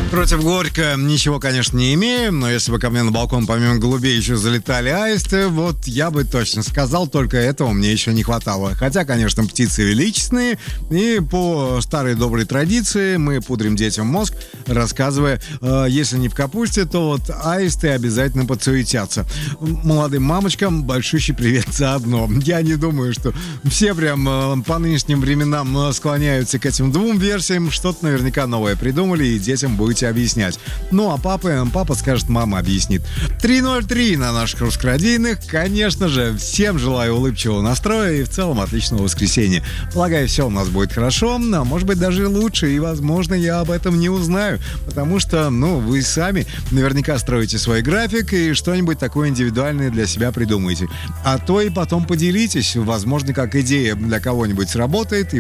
Против Горько ничего, конечно, не имею, но если бы ко мне на балкон помимо голубей еще залетали аисты, вот я бы точно сказал, только этого мне еще не хватало. Хотя, конечно, птицы величественные, и по старой доброй традиции мы пудрим детям мозг, рассказывая, если не в капусте, то вот аисты обязательно подсуетятся. Молодым мамочкам большущий привет заодно. Я не думаю, что все прям по нынешним временам склоняются к этим двум версиям, что-то наверняка новое придумали, и детям будете объяснять. Ну, а папа скажет, мама объяснит. 3:03 на наших русскорадийных. Конечно же, всем желаю улыбчивого настроя и в целом отличного воскресенья. Полагаю, все у нас будет хорошо, а может быть даже лучше, и, возможно, я об этом не узнаю, потому что, вы сами наверняка строите свой график и что-нибудь такое индивидуальное для себя придумаете. А то и потом поделитесь, возможно, как идея для кого-нибудь сработает, и